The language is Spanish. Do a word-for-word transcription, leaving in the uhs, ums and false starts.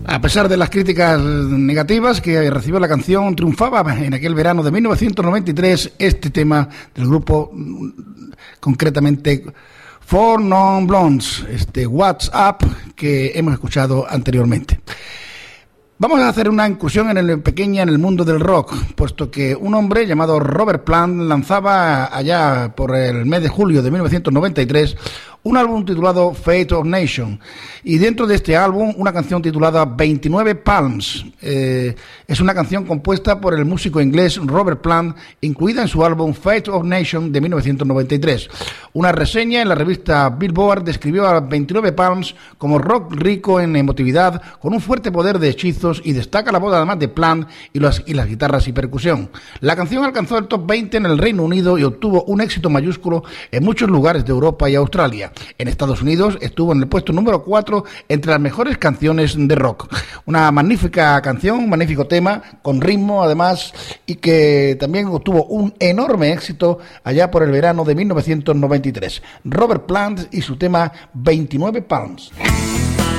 A pesar de las críticas negativas que recibió la canción, triunfaba en aquel verano de mil novecientos noventa y tres este tema del grupo, concretamente Four Non Blondes, este What's Up, que hemos escuchado anteriormente. Vamos a hacer una incursión en el pequeña en el mundo del rock, puesto que un hombre llamado Robert Plant lanzaba allá por el mes de julio de mil novecientos noventa y tres un álbum titulado Fate of Nation, y dentro de este álbum una canción titulada veintinueve Palms. Eh, es una canción compuesta por el músico inglés Robert Plant, incluida en su álbum Fate of Nation de mil novecientos noventa y tres. Una reseña en la revista Billboard describió a veintinueve Palms como rock rico en emotividad, con un fuerte poder de hechizos, y destaca la voz además de Plant y las, y las guitarras y percusión. La canción alcanzó el top veinte en el Reino Unido y obtuvo un éxito mayúsculo en muchos lugares de Europa y Australia. En Estados Unidos estuvo en el puesto número cuatro entre las mejores canciones de rock. Una magnífica canción, un magnífico tema, con ritmo además, y que también obtuvo un enorme éxito allá por el verano de mil novecientos noventa y tres. Robert Plant y su tema veintinueve Palms.